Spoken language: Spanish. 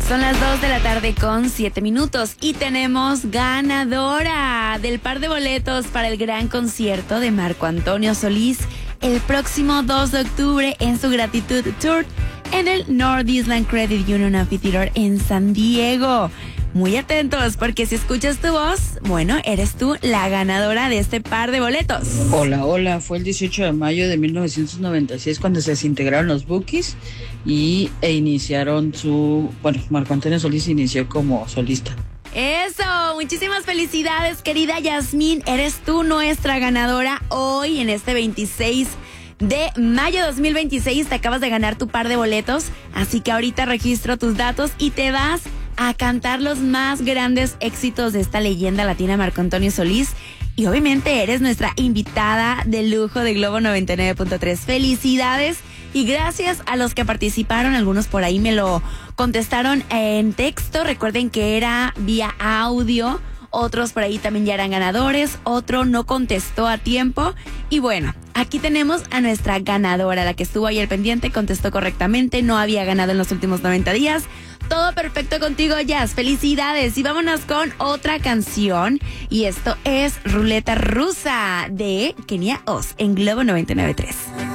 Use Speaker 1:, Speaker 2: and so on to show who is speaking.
Speaker 1: Son las 2 de la tarde con 7 minutos y tenemos ganadora del par de boletos para el gran concierto de Marco Antonio Solís el próximo 2 de octubre en su Gratitud Tour en el North Island Credit Union Amphitheater en San Diego. Muy atentos porque si escuchas tu voz, bueno, eres tú la ganadora de este par de boletos.
Speaker 2: Hola, fue el 18 de mayo de 1996 cuando se desintegraron los Bookies e iniciaron Marco Antonio Solís inició como solista.
Speaker 1: Eso, muchísimas felicidades, querida Yasmín, eres tú nuestra ganadora hoy en este 26 de mayo 2026, te acabas de ganar tu par de boletos, así que ahorita registro tus datos y te vas a cantar los más grandes éxitos de esta leyenda latina Marco Antonio Solís. Y obviamente eres nuestra invitada de lujo de Globo 99.3. Felicidades y gracias a los que participaron. Algunos por ahí me lo contestaron en texto. Recuerden que era vía audio. Otros por ahí también ya eran ganadores. Otro no contestó a tiempo. Y bueno, aquí tenemos a nuestra ganadora, la que estuvo ahí al pendiente, contestó correctamente. No había ganado en los últimos 90 días. Todo perfecto contigo, Jazz. Felicidades. Y vámonos con otra canción. Y esto es Ruleta Rusa de Kenia Oz en Globo 99.3.